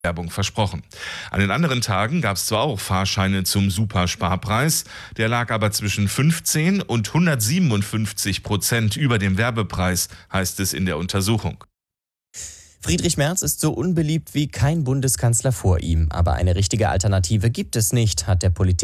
Werbung versprochen. An den anderen Tagen gab es zwar auch Fahrscheine zum Supersparpreis, der lag aber zwischen 15 und 157% über dem Werbepreis, heißt es in der Untersuchung. Friedrich Merz ist so unbeliebt wie kein Bundeskanzler vor ihm. Aber eine richtige Alternative gibt es nicht, hat der Politik